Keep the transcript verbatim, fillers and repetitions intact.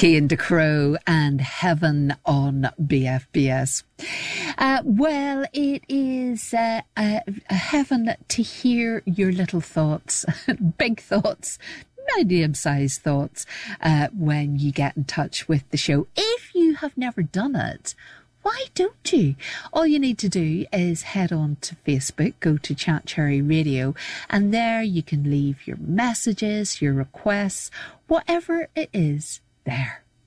Cian de Crow and Heaven on B F B S. Uh, well, it is uh, uh, heaven to hear your little thoughts, big thoughts, medium-sized thoughts, uh, when you get in touch with the show. If you have never done it, why don't you? All you need to do is head on to Facebook, go to Chat Cherry Radio, and there you can leave your messages, your requests, whatever it is there.